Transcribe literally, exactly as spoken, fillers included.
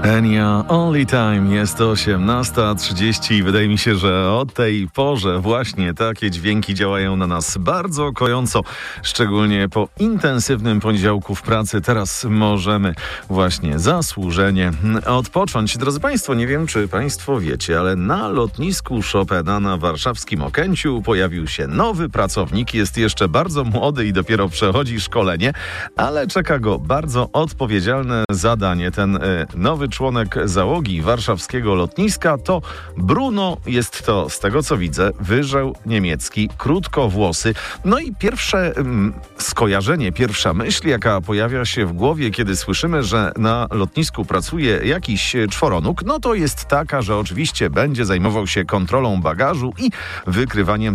Enya, Only Time, jest osiemnasta trzydzieści i wydaje mi się, że o tej porze właśnie takie dźwięki działają na nas bardzo kojąco, szczególnie po intensywnym poniedziałku w pracy. Teraz możemy właśnie zasłużenie odpocząć. Drodzy Państwo, nie wiem, czy Państwo wiecie, ale na lotnisku Chopina na warszawskim Okęciu pojawił się nowy pracownik. Jest jeszcze bardzo młody i dopiero przechodzi szkolenie, ale czeka go bardzo odpowiedzialne zadanie. Ten y, nowy członek załogi warszawskiego lotniska to Bruno. Jest to, z tego co widzę, wyżeł niemiecki, krótkowłosy. No i pierwsze mm, skojarzenie, pierwsza myśl, jaka pojawia się w głowie, kiedy słyszymy, że na lotnisku pracuje jakiś czworonóg, no to jest taka, że oczywiście będzie zajmował się kontrolą bagażu i wykrywaniem